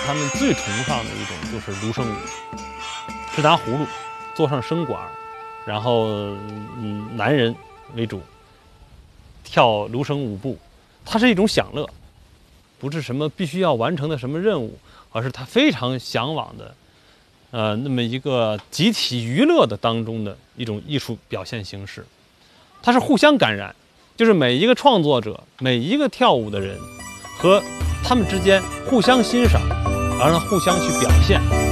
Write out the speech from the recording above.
他们最崇尚的一种就是芦笙舞，是拿葫芦做上笙管，然后男人为主跳芦笙舞步，它是一种享乐，不是什么必须要完成的什么任务，而是他非常向往的，那么一个集体娱乐的当中的一种艺术表现形式，它是互相感染，就是每一个创作者，每一个跳舞的人和他们之间互相欣赏，而互相去表现。